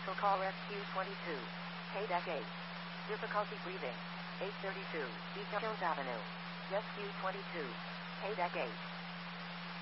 Commercial call SQ22. KDEC 8. Difficulty breathing. 832 East Jones Avenue. SQ22. KDEC 8.